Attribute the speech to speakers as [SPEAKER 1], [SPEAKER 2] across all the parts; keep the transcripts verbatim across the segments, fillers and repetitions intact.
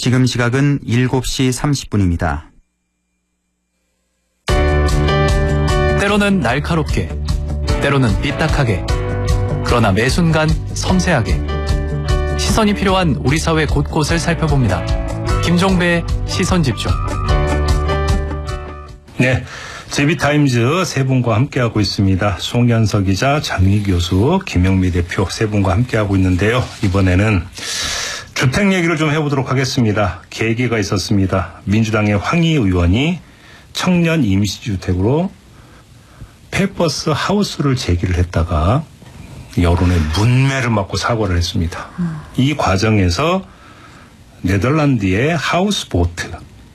[SPEAKER 1] 지금 시각은 일곱 시 삼십 분입니다.
[SPEAKER 2] 때로는 날카롭게, 때로는 삐딱하게, 그러나 매 순간 섬세하게 시선이 필요한 우리 사회 곳곳을 살펴봅니다. 김종배의 시선집중.
[SPEAKER 3] 네, 제비타임즈 세 분과 함께하고 있습니다. 송현석 기자, 장희 교수, 김영미 대표 세 분과 함께하고 있는데요. 이번에는 주택 얘기를 좀 해보도록 하겠습니다. 계기가 있었습니다. 민주당의 황희 의원이 청년 임시주택으로 페퍼스 하우스를 제기를 했다가 여론의 문매를 맞고 사과를 했습니다. 음. 이 과정에서 네덜란드의 하우스보트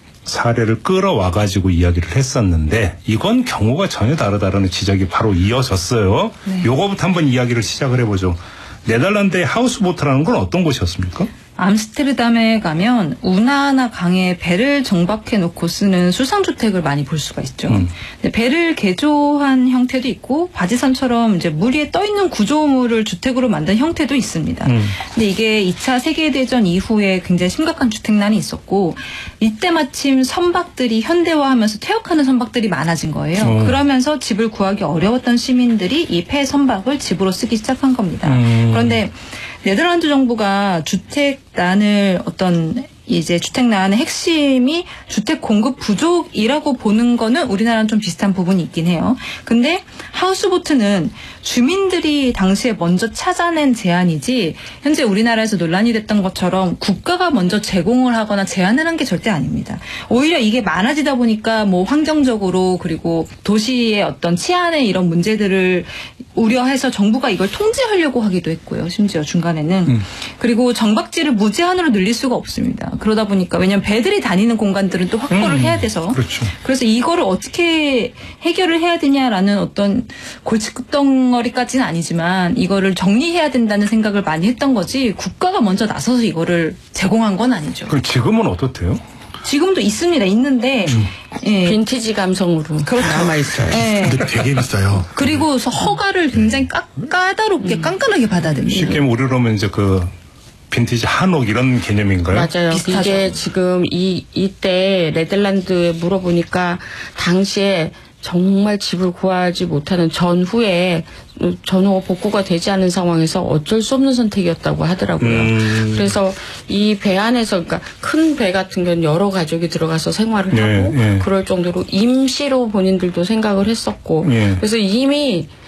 [SPEAKER 3] 사례를 끌어와가지고 이야기를 했었는데 이건 경우가 전혀 다르다라는 지적이 바로 이어졌어요. 네. 요거부터 한번 이야기를 시작을 해보죠. 네덜란드의 하우스보트라는 건 어떤 곳이었습니까?
[SPEAKER 4] 암스테르담에 가면 운하나 강에 배를 정박해 놓고 쓰는 수상주택을 많이 볼 수가 있죠. 음. 근데 배를 개조한 형태도 있고 바지선처럼 이제 물 위에 떠 있는 구조물을 주택으로 만든 형태도 있습니다. 음. 근데 이게 이 차 세계대전 이후에 굉장히 심각한 주택난이 있었고 이때 마침 선박들이 현대화하면서 퇴역하는 선박들이 많아진 거예요. 음. 그러면서 집을 구하기 어려웠던 시민들이 이 폐 선박을 집으로 쓰기 시작한 겁니다. 음. 그런데 네덜란드 정부가 주택난을 어떤 이제 주택난의 핵심이 주택 공급 부족이라고 보는 거는 우리나라랑 좀 비슷한 부분이 있긴 해요. 근데 하우스보트는 주민들이 당시에 먼저 찾아낸 제안이지 현재 우리나라에서 논란이 됐던 것처럼 국가가 먼저 제공을 하거나 제안을 한 게 절대 아닙니다. 오히려 이게 많아지다 보니까 뭐 환경적으로 그리고 도시의 어떤 치안의 이런 문제들을 우려해서 정부가 이걸 통제하려고 하기도 했고요. 심지어 중간에는. 음. 그리고 정박지를 무제한으로 늘릴 수가 없습니다. 그러다 보니까 왜냐하면 배들이 다니는 공간들은 또 확보를 음, 해야 돼서
[SPEAKER 3] 그렇죠.
[SPEAKER 4] 그래서 이거를 어떻게 해결을 해야 되냐라는 어떤 골칫덩어리까지는 아니지만 이거를 정리해야 된다는 생각을 많이 했던 거지 국가가 먼저 나서서 이거를 제공한 건 아니죠.
[SPEAKER 3] 그럼 지금은 어떻대요?
[SPEAKER 4] 지금도 있습니다. 있는데
[SPEAKER 5] 음.
[SPEAKER 4] 예.
[SPEAKER 5] 빈티지 감성으로 그렇죠. 남아 있어요.
[SPEAKER 4] 예.
[SPEAKER 6] 근데 되게 비싸요.
[SPEAKER 4] 그리고 허가를 굉장히 까, 까다롭게 음. 깐깐하게 받아야 됩니다.
[SPEAKER 3] 쉽게 우리로 하면 이제 그 빈티지 한옥 이런 개념인가요?
[SPEAKER 5] 맞아요. 비슷하죠. 이게 지금 이 이때 네덜란드에 물어보니까 당시에 정말 집을 구하지 못하는 전후에 전후가 복구가 되지 않은 상황에서 어쩔 수 없는 선택이었다고 하더라고요. 음. 그래서 이 배 안에서 그러니까 큰 배 같은 경우는 여러 가족이 들어가서 생활을
[SPEAKER 3] 네,
[SPEAKER 5] 하고
[SPEAKER 3] 네.
[SPEAKER 5] 그럴 정도로 임시로 본인들도 생각을 했었고
[SPEAKER 3] 네.
[SPEAKER 5] 그래서 이미